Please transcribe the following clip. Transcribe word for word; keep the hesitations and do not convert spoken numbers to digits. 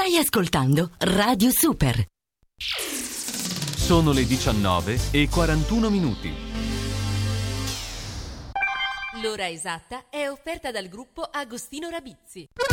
Stai ascoltando Radio Super. Sono le diciannove e quarantuno minuti. L'ora esatta è offerta dal gruppo Agostino Rabizzi.